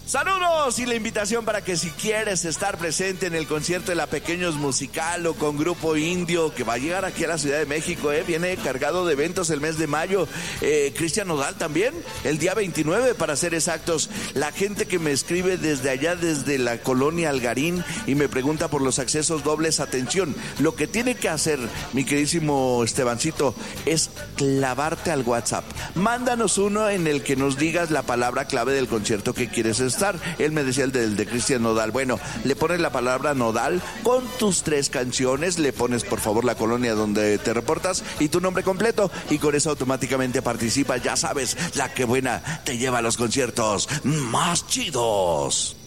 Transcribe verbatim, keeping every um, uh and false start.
Saludos y la invitación para que si quieres estar presente en el concierto de la Pequeños Musical o con Grupo Indio, que va a llegar aquí a la Ciudad de México, eh, viene cargado de eventos el mes de mayo, eh, Cristian Nodal también, el día veintinueve para ser exactos. La gente que me escribe desde allá, desde la colonia Algarín, y me pregunta por los accesos dobles, atención, lo que tiene que hacer, mi queridísimo Estebancito, es clavarte al WhatsApp. Mándanos uno en el que nos digas la palabra clave del concierto que quieres estar. Él me decía el del de Cristian Nodal. Bueno, le pones la palabra Nodal con tus tres canciones, le pones por favor la colonia donde te reportas y tu nombre completo, y con eso automáticamente participa. Ya sabes, la que buena te lleva a los conciertos más chidos.